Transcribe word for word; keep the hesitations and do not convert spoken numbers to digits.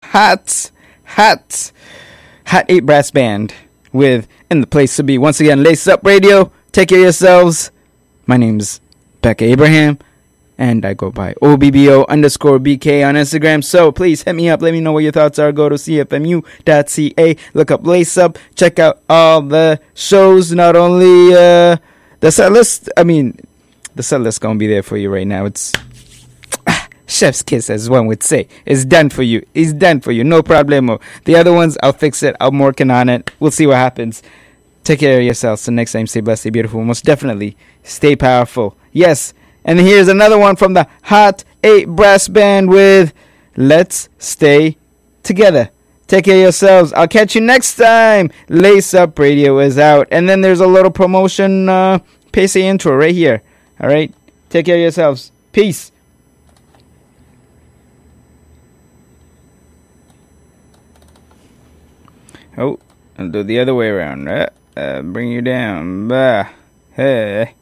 hot, hot, hot eight brass band with In the Place to Be. Once again, Lace Up Radio. Take care of yourselves. My name's Becca Abraham, and I go by O B B O underscore B K on Instagram. So please hit me up. Let me know what your thoughts are. Go to C F M U dot C A. Look up Lace Up. Check out all the shows. Not only uh, the set list. I mean, the set list going to be there for you right now. It's chef's kiss, as one would say. It's done for you. It's done for you. No problemo. The other ones, I'll fix it. I'm working on it. We'll see what happens. Take care of yourselves. So next time, stay blessed, stay beautiful. Most definitely, stay powerful. Yes. And here's another one from the Hot eight Brass Band with Let's Stay Together. Take care of yourselves. I'll catch you next time. Lace Up Radio is out. And then there's a little promotion uh, pacey intro right here. All right? Take care of yourselves. Peace. Oh, I'll do the other way around. Uh, uh, bring you down. Bah. Hey.